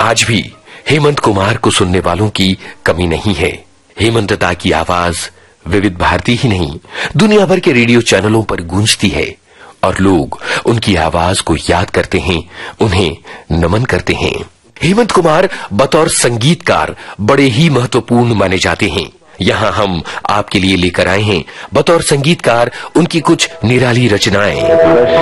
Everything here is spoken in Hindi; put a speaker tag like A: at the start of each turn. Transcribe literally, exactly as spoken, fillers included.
A: आज भी हेमंत कुमार को सुनने वालों की कमी नहीं है। हेमंत दा की आवाज विविध भारती ही नहीं, दुनिया भर के रेडियो चैनलों पर गूंजती है और लोग उनकी आवाज को याद करते हैं, उन्हें नमन करते हैं। हेमंत कुमार बतौर संगीतकार बड़े ही महत्वपूर्ण माने जाते हैं। यहाँ हम आपके लिए लेकर आए हैं बतौर संगीतकार उनकी कुछ निराली रचनाएं।